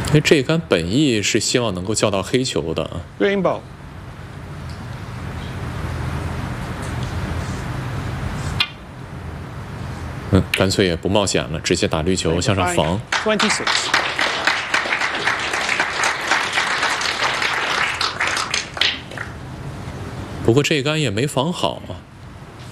这一杆本意是希望能够叫到黑球的啊。 Green ball。 干脆也不冒险了，直接打绿球向上防。 26。 不过这一杆也没防好啊。